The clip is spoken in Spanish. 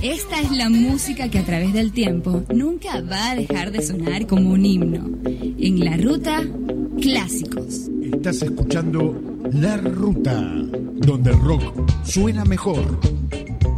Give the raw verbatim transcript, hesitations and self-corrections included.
Esta es la música que a través del tiempo nunca va a dejar de sonar como un himno. En La Ruta, clásicos. Estás escuchando La Ruta, donde el rock suena mejor.